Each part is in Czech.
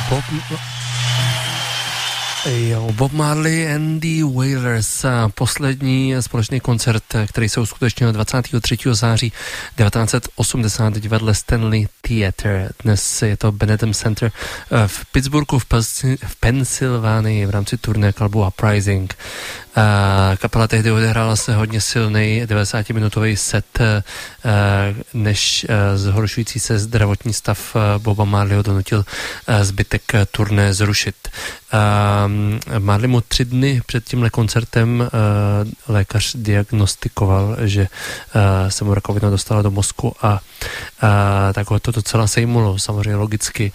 Bob Marley and the Wailers, poslední společný koncert, který se uskutečnil 23. září 1980 v divadle Stanley Theatre. Dnes je to Benetham Center v Pittsburghu v Pensylvánii v rámci turné klubu Uprising. Kapela tehdy odehrála se hodně silný 90-minutový set, než zhoršující se zdravotní stav Boba Marleyho donutil zbytek turné zrušit. Marley mu 3 dny před tímhle koncertem lékař diagnostikoval, že se mu rakovina dostala do mozku a tak ho to docela sejmulo, samozřejmě logicky.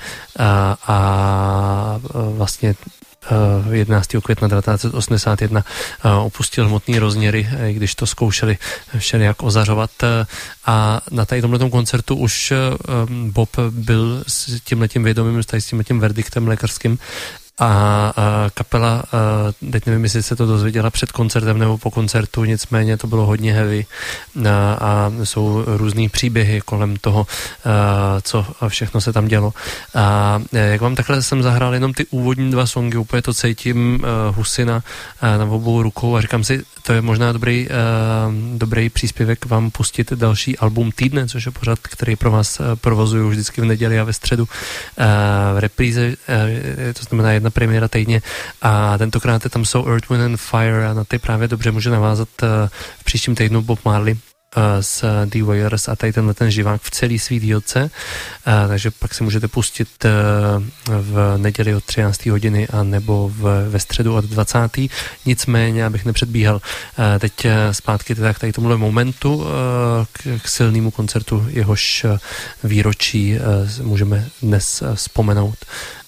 A vlastně 11. května 1981 opustil hmotný rozměry, když to zkoušeli všelijak ozařovat. A na tady tomhletom koncertu už Bob byl s tímhletím vědomím, s tímhletím verdiktem lékařským. A kapela, teď nevím, jestli se to dozvěděla před koncertem nebo po koncertu, nicméně to bylo hodně heavy a jsou různý příběhy kolem toho, co všechno se tam dělo. A jak vám takhle jsem zahrál jenom ty úvodní 2 songy, úplně to cítím husina na obou rukou a říkám si, to je možná dobrý příspěvek vám pustit další album týdne, což je pořad, který pro vás provozuju vždycky v neděli a ve středu v repríze, to znamená jedna premiéra týdně a tentokrát tam jsou Earth, Wind and Fire a na ty právě dobře může navázat v příštím týdnu Bob Marley s The Wailers a tady ten živák v celý svý dílce, takže pak si můžete pustit v neděli od 13. hodiny a nebo ve středu od 20. Nicméně, abych nepředbíhal, teď zpátky teda k tady tomuhle momentu k silnému koncertu, jehož výročí můžeme dnes vzpomenout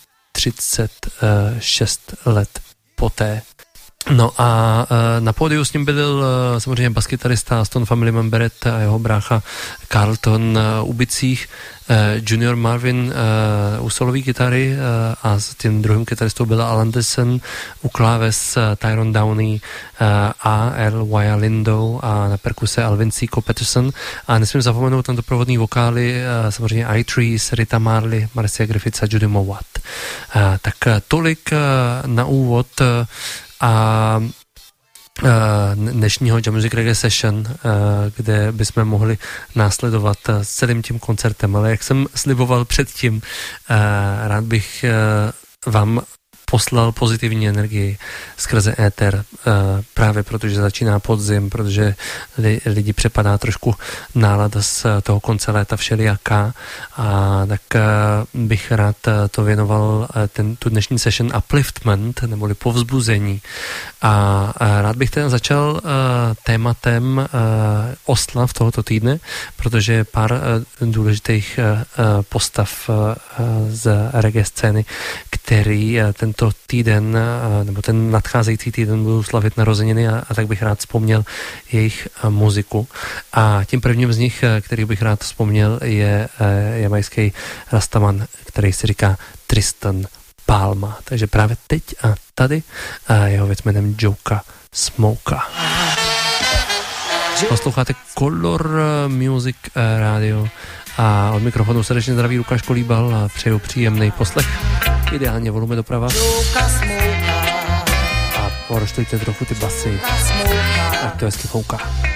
36 let poté. No a na pódiu s ním byl samozřejmě baskytarista Aston Family Memberet a jeho brácha Carlton u bicích, Junior Marvin u solové kytary a s tím druhým kytaristou byla Alan Dessen, u kláves Tyrone Downey a Earl Wyalindo a na perkuse Alvin C. Patterson a nesmím zapomenout na doprovodný vokály samozřejmě I-Trees, Rita Marley, Marcia Griffiths a Judy Mowat. Tak tolik na úvod a dnešního Jam Music Reggae Session, kde bychom mohli následovat s celým tím koncertem, ale jak jsem sliboval předtím, rád bych vám poslal pozitivní energii skrze éter, právě protože začíná podzim, protože lidi přepadá trošku nálada z toho konce léta všelijaká a tak bych rád to věnoval tu dnešní session upliftment, neboli povzbuzení a rád bych teda začal tématem oslav tohoto týdne, protože je pár důležitých postav z reggae scény, který tento týden, nebo ten nadcházející týden budou slavit narozeniny a tak bych rád vzpomněl jejich muziku. A tím prvním z nich, který bych rád vzpomněl, je jamajský rastaman, který se říká Tristan Palma. Takže právě teď a tady jeho věc jménem Joka Smoka. Posloucháte Color Music Radio a od mikrofonu srdečně zdraví Lukáš Kolíbal a přeju příjemný poslech. Ideálně volume doprava. A poroštujte trochu ty basy. Tak to hezky fouká.